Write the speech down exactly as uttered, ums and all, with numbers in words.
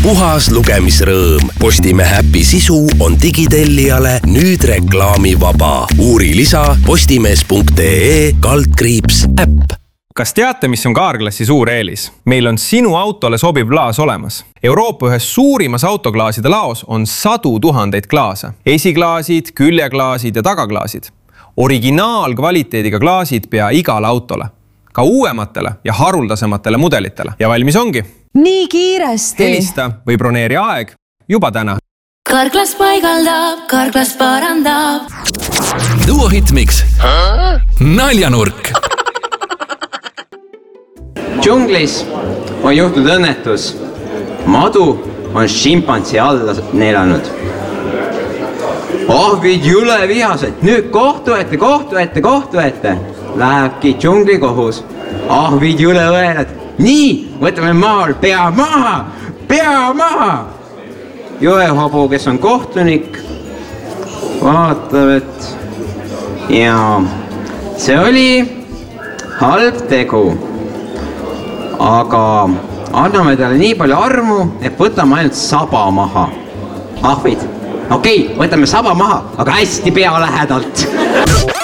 puhas lugemisrõõm. Postimehe äpi sisu on digitellijale nüüd reklaamivaba. Uuri lisa postimees punkt ee kaldkriips äpp. Kas teate, mis on Carglassi suur eelis? Meil on sinu autole sobiv klaas olemas. Euroopa ühes suurimas autoklaaside laos on sadu tuhandeid klaase. Esiklaasid, küljeklaasid ja tagaklaasid. Originaalkvaliteediga klaasid pea igale autole. Ka uuematele ja haruldasematele mudelitele. Ja valmis ongi. Nii kiiresti. Helista või broneeri aeg juba täna. Carglass paigaldab, Carglass parandab. Duo Hitmix. Naljanurk. Džunglis on juhtunud õnnetus. Madu on šimpansi alla neelanud. Ahvid jule vihased. Nüüd kohtu ette, kohtu ette, kohtu ette. Lähebki džungli kohus. Ahvid jule õelad. Nii, võtame maal pea maha, pea maha. Jõehobu, kes on kohtunik, vaatab, et ja see oli halb tegu. Aga anname talle nii palju armu, et võtame ainult saba maha. Ahvid, okei, võtame saba maha, aga hästi pea lähedalt.